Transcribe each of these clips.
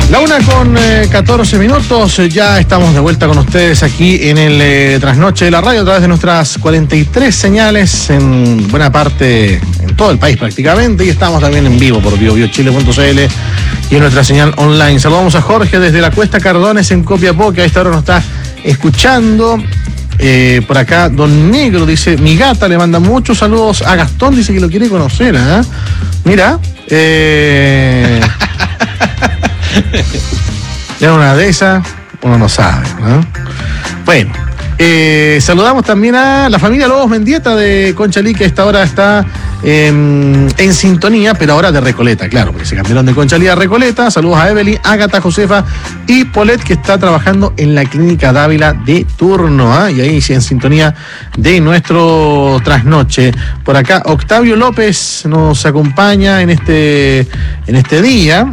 La 1:14 minutos, ya estamos de vuelta con ustedes aquí en el Trasnoche de la Radio a través de nuestras 43 señales en buena parte, en todo el país prácticamente, y estamos también en vivo por biobiochile.cl y en nuestra señal online. Saludamos a Jorge desde la Cuesta Cardones en Copiapó, que a esta hora nos está escuchando. Por acá Don Negro dice, mi gata le manda muchos saludos a Gastón, dice que lo quiere conocer, ¿eh? Mira, ya una de esas, uno no sabe, ¿no? Bueno, saludamos también a la familia Lobos Mendieta de Conchalí, que a esta hora está en sintonía, pero ahora de Recoleta, claro, porque se cambiaron de Conchalí a Recoleta. Saludos a Evelyn, Ágata, Josefa y Polet, que está trabajando en la Clínica Dávila de turno, ¿eh? Y ahí sí, en sintonía de nuestro trasnoche. Por acá Octavio López nos acompaña en este día,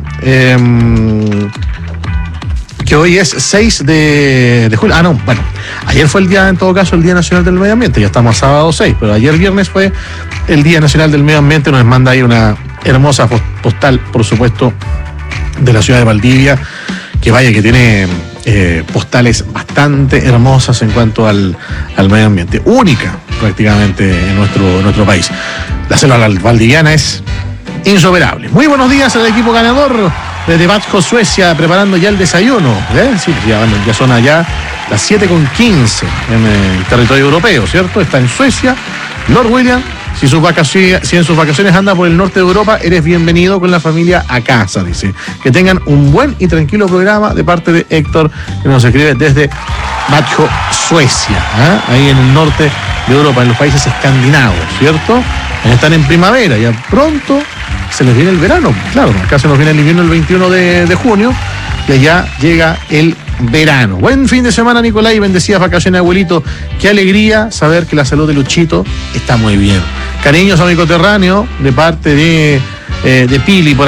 que hoy es 6 de julio. Bueno, ayer fue el día, en todo caso, el Día Nacional del Medio Ambiente, ya estamos a sábado 6, pero ayer viernes fue el Día Nacional del Medio Ambiente. Nos manda ahí una hermosa postal, por supuesto, de la ciudad de Valdivia, que vaya, que tiene postales bastante hermosas en cuanto al medio ambiente, única prácticamente en nuestro país. La selva valdiviana es insuperable. Muy buenos días al equipo ganador desde Växjö, Suecia, preparando ya el desayuno. Sí, ya son allá las 7:15 en el territorio europeo, ¿cierto? Está en Suecia. Lord William, si en sus vacaciones anda por el norte de Europa, eres bienvenido con la familia a casa, dice. Que tengan un buen y tranquilo programa de parte de Héctor, que nos escribe desde Växjö, Suecia, ahí en el norte de Europa, en los países escandinavos, ¿cierto? Están en primavera, ya pronto se les viene el verano. Claro, acá se nos viene el invierno el 21 de junio y allá llega el verano. Buen fin de semana, Nicolás, y bendecidas vacaciones, abuelito. Qué alegría saber que la salud de Luchito está muy bien. Cariños a mi coterráneo de parte de Pili por